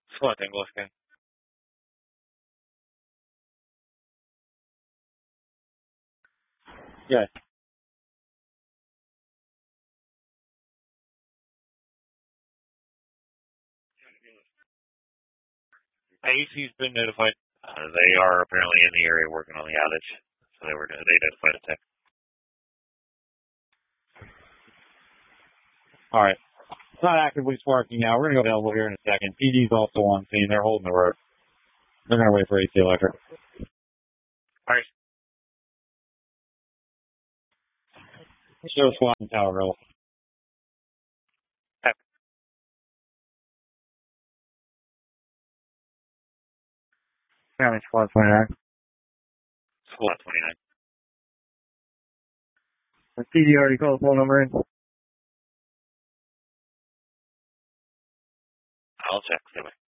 SWAT Tango Scan. Yes. AC's been notified. They are apparently in the area working on the outage, so they notified a tech. All right. It's not actively sparking now. We're gonna go available here in a second. PD's also on scene. They're holding the road. They're gonna wait for AC Electric. All right. Show SWAT and Tower Roll. County SWAT 29. SWAT 29. The PD already called the phone number in. I'll check.